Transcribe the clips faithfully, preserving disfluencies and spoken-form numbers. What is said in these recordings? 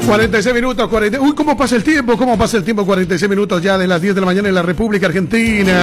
cuarenta y seis minutos, cuarenta. Uy, ¿cómo pasa el tiempo? ¿Cómo pasa el tiempo? cuarenta y seis minutos ya de las diez de la mañana en la República Argentina.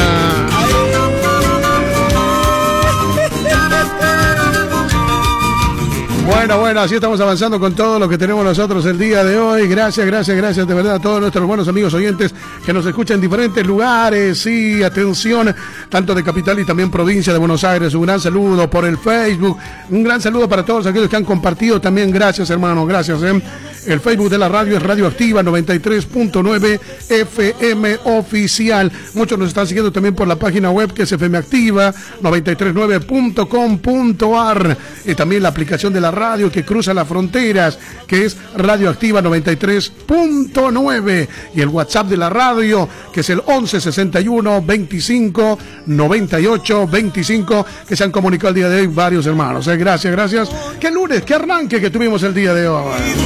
Bueno, bueno, así estamos avanzando con todo lo que tenemos nosotros el día de hoy. Gracias, gracias, gracias de verdad a todos nuestros buenos amigos oyentes que nos escuchan en diferentes lugares. Sí, atención, tanto de capital y también provincia de Buenos Aires. Un gran saludo por el Facebook. Un gran saludo para todos aquellos que han compartido también. Gracias, hermano, gracias. ¿eh? El Facebook de la radio es Radioactiva noventa y tres punto nueve F M Oficial. Muchos nos están siguiendo también por la página web que es F M Activa noventa y tres nueve punto com punto a r y también la aplicación de la radio que cruza las fronteras, que es Radioactiva noventa y tres punto nueve, y el WhatsApp de la radio que es el once sesenta y uno veinticinco noventa y ocho veinticinco, que se han comunicado el día de hoy varios hermanos. ¿eh? Gracias, gracias. Qué lunes, qué arranque que tuvimos el día de hoy.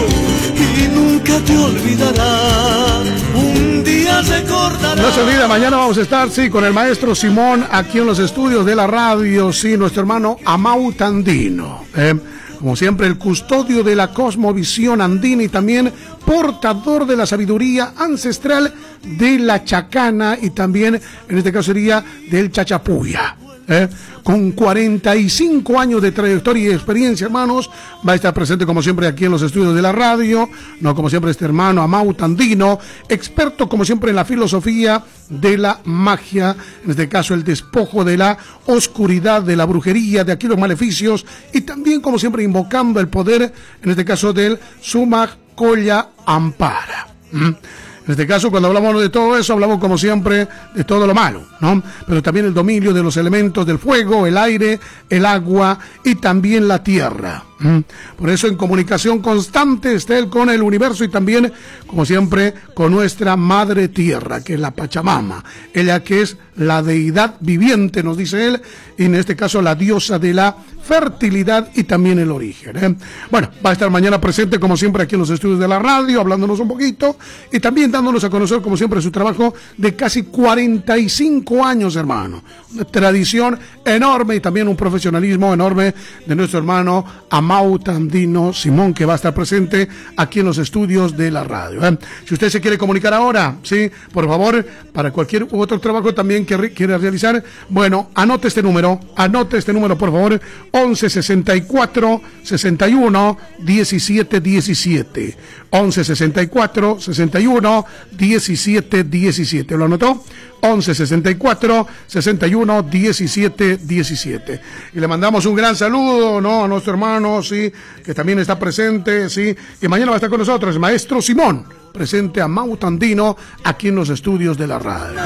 Y nunca te olvidará, un día recordará. No se olvida, mañana vamos a estar, sí, con el maestro Simón aquí en los estudios de la radio, sí, nuestro hermano Amaut Andino. ¿eh? Como siempre, el custodio de la cosmovisión andina y también portador de la sabiduría ancestral de la chacana y también, en este caso sería del chachapuya. ¿Eh? Con cuarenta y cinco años de trayectoria y experiencia, hermanos, va a estar presente como siempre aquí en los estudios de la radio, no como siempre este hermano Amaut Andino, experto como siempre en la filosofía de la magia, en este caso el despojo de la oscuridad, de la brujería, de aquí los maleficios, y también como siempre invocando el poder, en este caso del Sumach Kolla Ampara. ¿Mm? En este caso, cuando hablamos de todo eso, hablamos como siempre de todo lo malo, ¿no? Pero también el dominio de los elementos del fuego, el aire, el agua y también la tierra. ¿Mm? Por eso en comunicación constante está él con el universo y también, como siempre, con nuestra madre tierra, que es la Pachamama. Ella que es la deidad viviente, nos dice él, y en este caso la diosa de la fertilidad y también el origen. ¿eh? Bueno, va a estar mañana presente como siempre aquí en los estudios de la radio, hablándonos un poquito y también dándonos a conocer como siempre su trabajo de casi cuarenta y cinco años, hermano. Una tradición enorme y también un profesionalismo enorme de nuestro hermano Amaut Andino Simón, que va a estar presente aquí en los estudios de la radio. ¿eh? Si usted se quiere comunicar ahora, sí, por favor, para cualquier otro trabajo también que quiera realizar, bueno, anote este número, anote este número, por favor, once sesenta y cuatro sesenta y uno diecisiete diecisiete, once sesenta y cuatro sesenta y uno diecisiete diecisiete. ¿Lo anotó? once sesenta y cuatro sesenta y uno diecisiete diecisiete. Y le mandamos un gran saludo, ¿no? A nuestro hermano, sí, que también está presente, sí, y mañana va a estar con nosotros el maestro Simón, presente a Amaut Andino aquí en los estudios de la radio.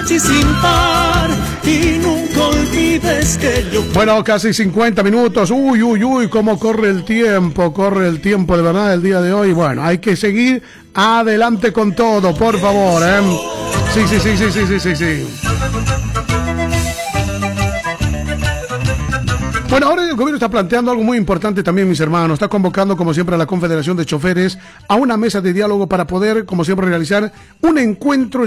Y nunca olvides que yo... Bueno, casi cincuenta minutos. Uy, uy, uy, cómo corre el tiempo, corre el tiempo de verdad el día de hoy. Bueno, hay que seguir adelante con todo, por favor, ¿eh? Sí, sí, sí, sí, sí, sí, sí, sí. Bueno, ahora el gobierno está planteando algo muy importante también, mis hermanos. Está convocando, como siempre, a la Confederación de Choferes a una mesa de diálogo para poder, como siempre, realizar un encuentro